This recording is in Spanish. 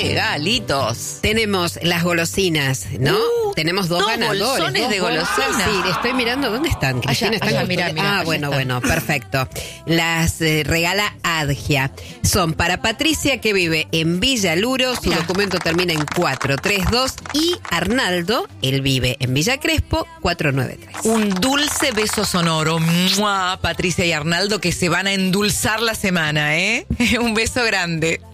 Regalitos. Tenemos las golosinas, ¿no? Tenemos dos ganadores. Bolsones de golosinas. Sí, estoy mirando dónde están, Cristina. Allá, mira. Bueno, perfecto. Las regala Adgia. Son para Patricia, que vive en Villa Luro, su documento termina en 432, y Arnaldo, él vive en Villa Crespo, 493. Un dulce beso sonoro. ¡Mua! Patricia y Arnaldo, que se van a endulzar la semana, ¿eh? Un beso grande.